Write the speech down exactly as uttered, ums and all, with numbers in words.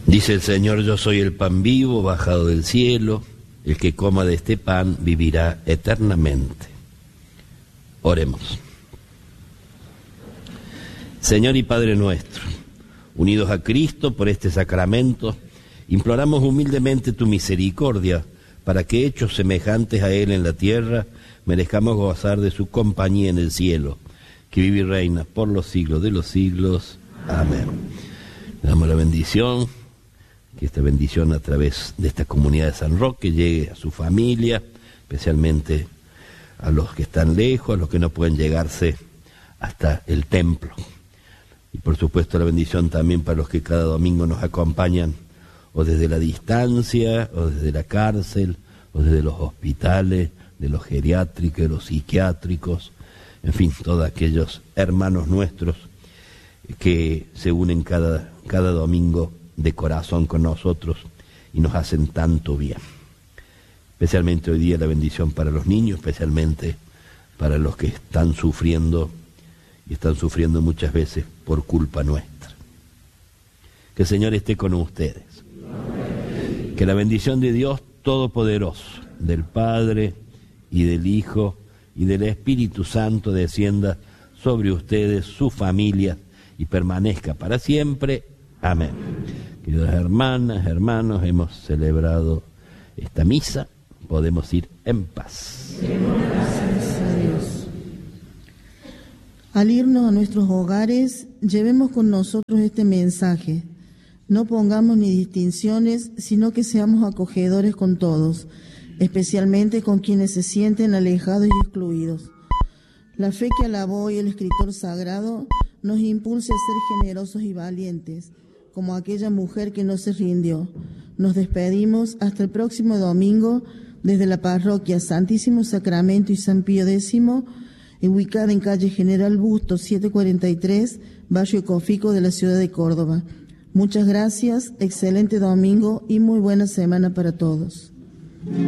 Dice el Señor: yo soy el pan vivo bajado del cielo, el que coma de este pan vivirá eternamente. Oremos. Señor y Padre nuestro, unidos a Cristo por este sacramento, imploramos humildemente tu misericordia para que, hechos semejantes a Él en la tierra, merezcamos gozar de su compañía en el cielo, que vive y reina por los siglos de los siglos. Amén. Le damos la bendición, que esta bendición a través de esta comunidad de San Roque llegue a su familia, especialmente a los que están lejos, a los que no pueden llegarse hasta el templo. Y por supuesto la bendición también para los que cada domingo nos acompañan, o desde la distancia, o desde la cárcel, o desde los hospitales, de los geriátricos, de los psiquiátricos, en fin, todos aquellos hermanos nuestros que se unen cada, cada domingo de corazón con nosotros y nos hacen tanto bien. Especialmente hoy día la bendición para los niños, especialmente para los que están sufriendo y están sufriendo muchas veces por culpa nuestra. Que el Señor esté con ustedes. Amén. Que la bendición de Dios Todopoderoso, del Padre y del Hijo y del Espíritu Santo descienda sobre ustedes, su familia, y permanezca para siempre. Amén. Queridas hermanas, hermanos, hemos celebrado esta misa, podemos ir en paz. Gracias a Dios. Al irnos a nuestros hogares, llevemos con nosotros este mensaje. No pongamos ni distinciones, sino que seamos acogedores con todos, especialmente con quienes se sienten alejados y excluidos. La fe que alabó hoy el escritor sagrado nos impulsa a ser generosos y valientes, como aquella mujer que no se rindió. Nos despedimos hasta el próximo domingo desde la parroquia Santísimo Sacramento y San Pío X, ubicada en calle General Bustos setecientos cuarenta y tres, barrio Cofico de la ciudad de Córdoba. Muchas gracias, excelente domingo y muy buena semana para todos.